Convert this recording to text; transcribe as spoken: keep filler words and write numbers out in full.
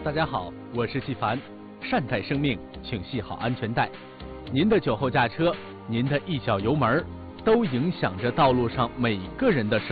大家好，我是纪凡。善待生命，请系好安全带。您的酒后驾车，您的一脚油门，都影响着道路上每个人的生